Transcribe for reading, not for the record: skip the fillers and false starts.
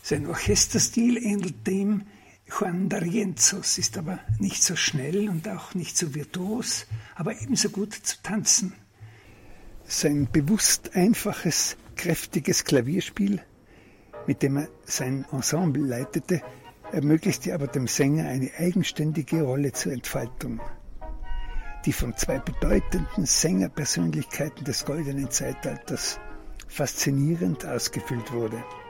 Sein Orchesterstil ähnelt dem Juan D'Arienzos, ist aber nicht so schnell und auch nicht so virtuos, aber ebenso gut zu tanzen. Sein bewusst einfaches, kräftiges Klavierspiel, mit dem er sein Ensemble leitete, ermöglichte aber dem Sänger eine eigenständige Rolle zur Entfaltung, die von zwei bedeutenden Sängerpersönlichkeiten des goldenen Zeitalters faszinierend ausgefüllt wurde.